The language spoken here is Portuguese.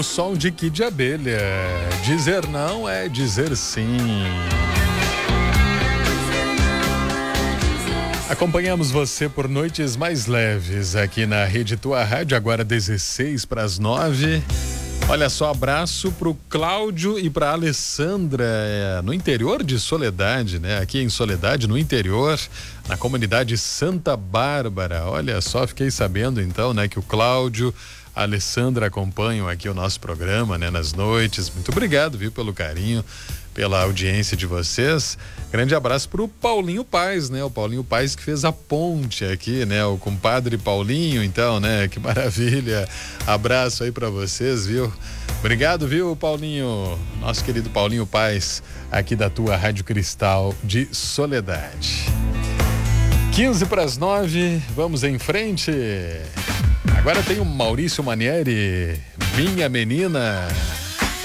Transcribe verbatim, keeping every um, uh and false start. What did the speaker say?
o som de Kid Abelha. Dizer não é dizer sim. Acompanhamos você por noites mais leves aqui na Rede Tua Rádio, agora dezesseis para as nove. Olha só, abraço pro Cláudio e pra Alessandra, é, no interior de Soledade, né? Aqui em Soledade, no interior, na comunidade Santa Bárbara. Olha só, fiquei sabendo então, né, que o Cláudio, a Alessandra acompanham aqui o nosso programa, né, nas noites. Muito obrigado, viu, pelo carinho, pela audiência de vocês. Grande abraço pro Paulinho Paz, né? O Paulinho Paz que fez a ponte aqui, né? O compadre Paulinho, então, né? Que maravilha. Abraço aí pra vocês, viu? Obrigado, viu, Paulinho? Nosso querido Paulinho Paz, aqui da tua Rádio Cristal de Soledade. quinze para as nove, vamos em frente. Agora tem o Maurício Manieri, Minha Menina.